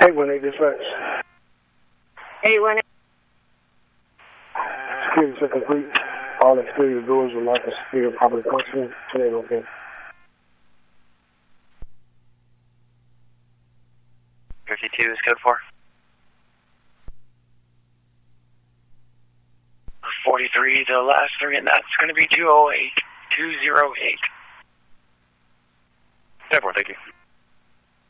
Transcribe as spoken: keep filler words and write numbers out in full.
eight one eight dispatch. eight one eight. Security check complete. All exterior doors are locked and secure properly functioning. Today, okay. fifty-two is code four. forty-three, the last three, and that's going to be two oh eight, two oh eight. ten four, thank you.